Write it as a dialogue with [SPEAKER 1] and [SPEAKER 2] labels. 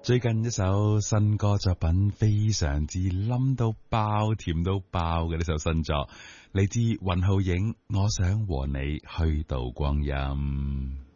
[SPEAKER 1] 最近一首新歌作品非常之冧到爆、甜到爆嘅呢首新作，嚟自雲浩影，我想和你虛度光陰。